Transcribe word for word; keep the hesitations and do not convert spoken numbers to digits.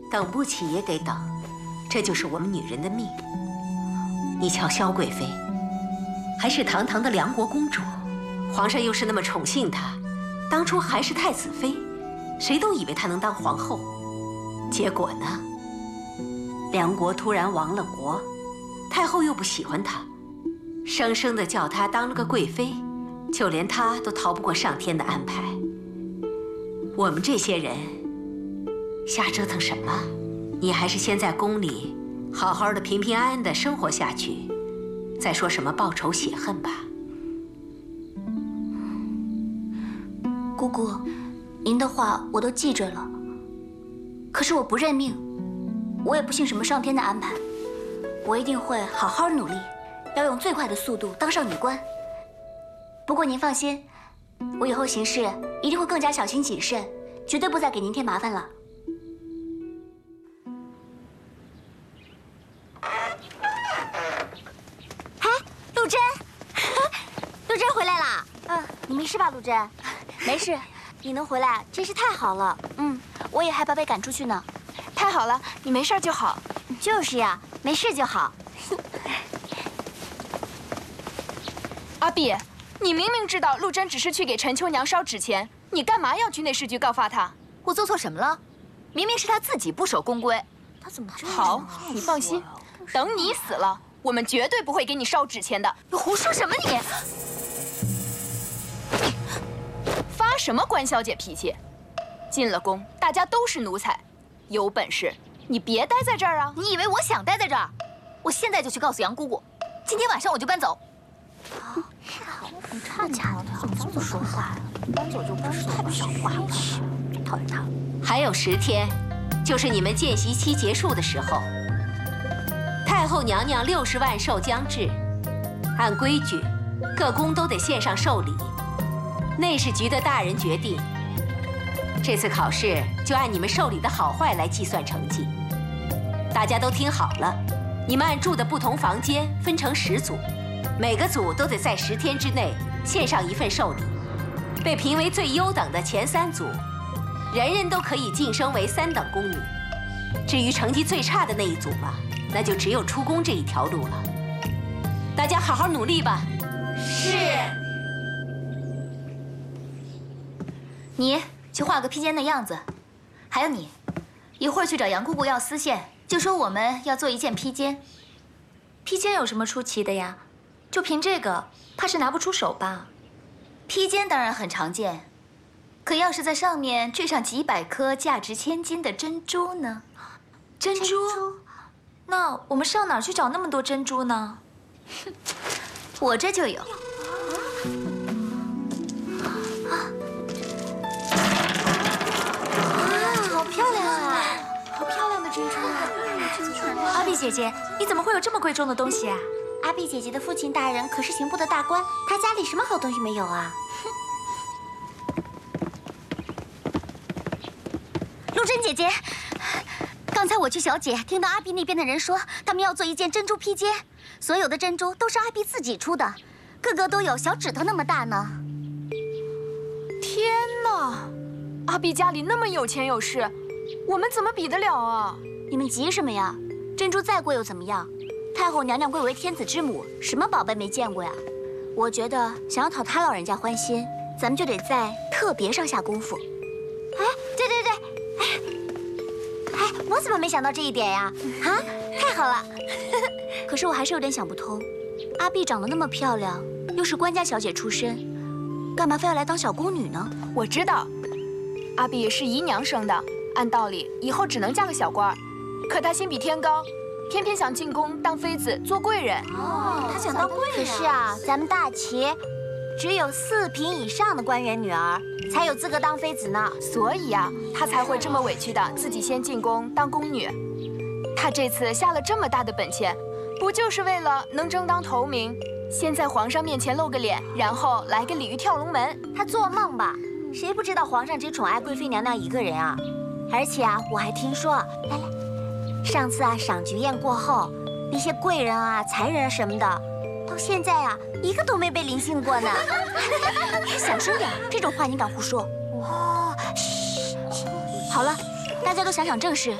等不起也得等，这就是我们女人的命。你瞧，萧贵妃还是堂堂的梁国公主，皇上又是那么宠幸她，当初还是太子妃，谁都以为她能当皇后。结果呢，梁国突然亡了国，太后又不喜欢她，生生的叫她当了个贵妃，就连她都逃不过上天的安排。我们这些人瞎折腾什么？你还是先在宫里好好的平平安安的生活下去，再说什么报仇雪恨吧。 姑姑，您的话我都记着了。可是我不认命，我也不信什么上天的安排，我一定会好好努力，要用最快的速度当上女官。不过您放心，我以后行事一定会更加小心谨慎，绝对不再给您添麻烦了。哎，陆贞，陆贞回来啦！嗯，你没事吧，陆贞？没事，你能回来真是太好了。嗯，我也害怕被赶出去呢。 太好了，你没事就好。 就是呀，没事就好。 阿碧，你明明知道陆贞只是去给陈秋娘烧纸钱，你干嘛要去内侍局告发她？ 我做错什么了？明明是她自己不守宫规。 她怎么这样？ 好，你放心，等你死了，我们绝对不会给你烧纸钱的。 你胡说什么你？ 发什么关小姐脾气？进了宫，大家都是奴才，有本事你别待在这儿啊！ 你以为我想待在这儿？我现在就去告诉杨姑姑，今天晚上我就搬走。 啊，你差家伙怎么这么说话呀？搬走就搬走，太不像话了！讨厌他。 还有十天，就是你们见习期结束的时候。太后娘娘六十万寿将至，按规矩，各宫都得献上寿礼。内侍局的大人决定，这次考试就按你们寿礼的好坏来计算成绩。大家都听好了，你们按住的不同房间分成十组，每个组都得在十天之内献上一份寿礼。被评为最优等的前三组，人人都可以晋升为三等宫女。至于成绩最差的那一组嘛，那就只有出宫这一条路了。大家好好努力吧。 是。 你去画个披肩的样子，还有你，一会儿去找杨姑姑要丝线，就说我们要做一件披肩。 披肩有什么出奇的呀？就凭这个，怕是拿不出手吧？ 披肩当然很常见，可要是在上面缀上几百颗价值千金的珍珠呢？ 珍珠？那我们上哪儿去找那么多珍珠呢？ 我这就有。 好漂亮啊！好漂亮的珍珠啊！阿碧姐姐，你怎么会有这么贵重的东西啊？ 阿碧姐姐的父亲大人可是刑部的大官，他家里什么好东西没有啊？ 陆贞姐姐，刚才我去小姐听到阿碧那边的人说，他们要做一件珍珠披肩，所有的珍珠都是阿碧自己出的，个个都有小指头那么大呢。 天哪！阿碧家里那么有钱有势，我们怎么比得了啊？ 你们急什么呀？珍珠再贵又怎么样？太后娘娘贵为天子之母，什么宝贝没见过呀？我觉得想要讨她老人家欢心，咱们就得在特别上下功夫。哎，对对对，哎，哎，我怎么没想到这一点呀？啊，太好了！可是我还是有点想不通，阿碧长得那么漂亮，又是官家小姐出身，干嘛非要来当小宫女呢？ 我知道，阿碧是姨娘生的，按道理以后只能嫁个小官儿，可她心比天高。偏偏想进宫当妃子做贵人哦，她想当贵人。 可是啊，咱们大齐只有四品以上的官员女儿才有资格当妃子呢。 所以啊，她才会这么委屈的自己先进宫当宫女。她这次下了这么大的本钱，不就是为了能争当头名，先在皇上面前露个脸，然后来个鲤鱼跳龙门？ 她做梦吧！谁不知道皇上只宠爱贵妃娘娘一个人啊？而且啊，我还听说，来来。上次啊，赏菊宴过后，那些贵人啊、才人啊什么的，到现在啊，一个都没被临幸过呢。小声点，这种话你敢胡说？哦，嘘，好了，大家都想想正事。